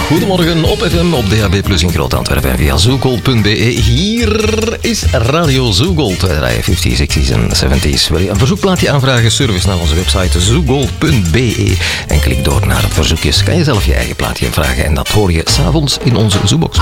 Goedemorgen op FM, op DHB Plus in Groot-Antwerpen en via zoogold.be. Hier is Radio Zoogold. Wij draaien 50s, 60s en 70s. Wil je een verzoekplaatje aanvragen? Surf naar onze website zoogold.be en klik door naar verzoekjes. Kan je zelf je eigen plaatje vragen en dat hoor je s'avonds in onze Zoobox.